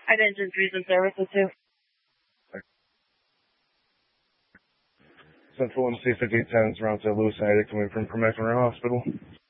Identities and services too. Central MC 5810 is around to Lewis United coming from Premack Hospital.